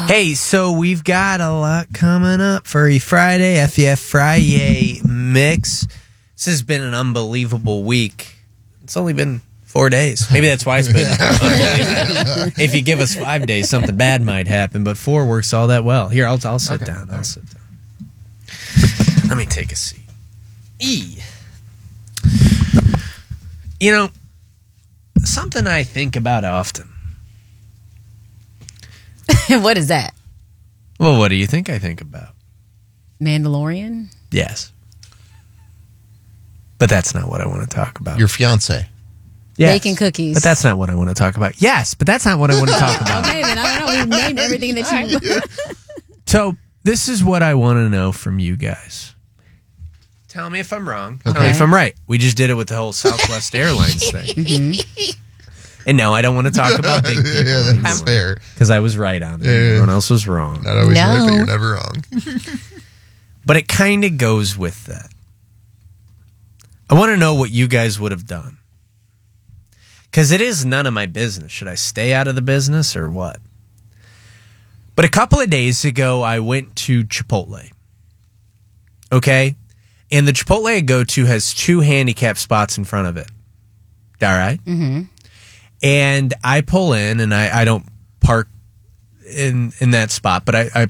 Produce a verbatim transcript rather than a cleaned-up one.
Hey, so we've got a lot coming up. Furry Friday, F E F Friday mix. This has been an unbelievable week. It's only been four days. Maybe that's why it's been unbelievable. If you give us five days, something bad might happen, but four works all that well. Here, I'll, I'll sit okay. down. I'll sit down. Let me take a seat. E. You know, something I think about often. What is that? Well, what do you think I think about? Mandalorian? Yes. But that's not what I want to talk about. Your fiance. Yes. Baking cookies. But that's not what I want to talk about. Yes, but that's not what I want to talk about. Okay, then I don't know. We've named everything that you... So, this is what I want to know from you guys. Tell me if I'm wrong. Okay. Tell me if I'm right. We just did it with the whole Southwest Airlines thing. Mm-hmm. And no, I don't want to talk about big people. Yeah, that's fair. Because I was right on it. Yeah, everyone else was wrong. Not always no. right, but you're never wrong. But it kind of goes with that. I want to know what you guys would have done. Because it is none of my business. Should I stay out of the business or what? But a couple of days ago, I went to Chipotle. Okay? And the Chipotle I go to has two handicap spots in front of it. All right? Mm-hmm. And I pull in, and I, I don't park in in that spot, but I, I